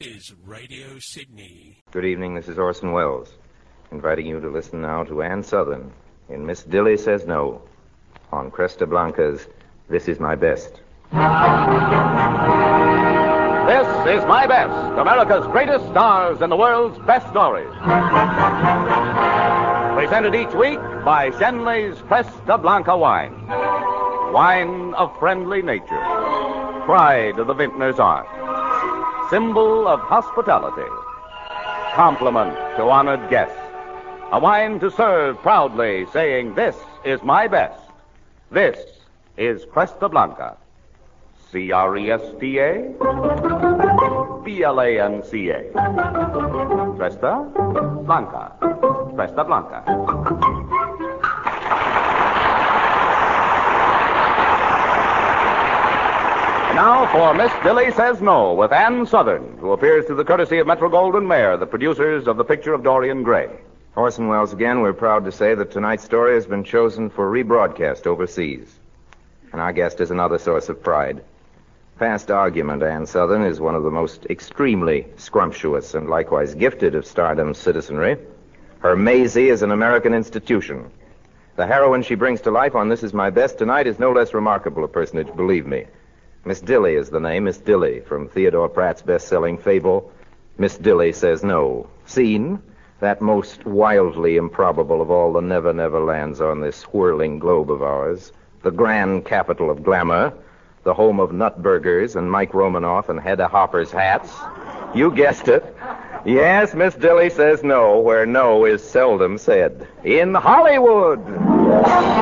is Radio Sydney. Good evening, this is Orson Welles, inviting you to listen now to Ann Sothern in Miss Dilly Says No on Cresta Blanca's This Is My Best. This is My Best, America's greatest stars and the world's best stories. Presented each week by Shenley's Cresta Blanca wine. Wine of friendly nature. Pride of the vintner's art. Symbol of hospitality. Compliment to honored guests. A wine to serve proudly, saying, "This is my best. This is Cresta Blanca." C-R-E-S-T-A? B-L-A-N-C-A. Cresta Blanca. Cresta Blanca. Now for Miss Dilly Says No with Ann Sothern, who appears through the courtesy of Metro-Goldwyn-Mayer, the producers of The Picture of Dorian Gray. Orson Welles again, we're proud to say that tonight's story has been chosen for rebroadcast overseas. And our guest is another source of pride. Past argument, Ann Sothern is one of the most extremely scrumptious and likewise gifted of stardom's citizenry. Her Maisie is an American institution. The heroine she brings to life on This Is My Best tonight is no less remarkable a personage, believe me. Miss Dilly is the name, Miss Dilly, from Theodore Pratt's best-selling fable, Miss Dilly Says No. Scene, that most wildly improbable of all the never-never lands on this whirling globe of ours, the grand capital of glamour, the home of Nutburgers and Mike Romanoff and Hedda Hopper's hats. You guessed it. Yes, Miss Dilly Says No, where no is seldom said. In Hollywood!